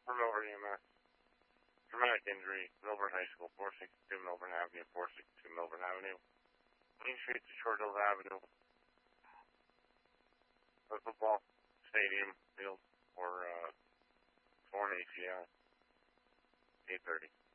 for Melbourne EMS. Traumatic injury, Melbourne High School, 462 Melbourne Avenue, 462 Melbourne Avenue. Main Street to Short Hills Avenue. The football stadium field for torn ACL. 8:30.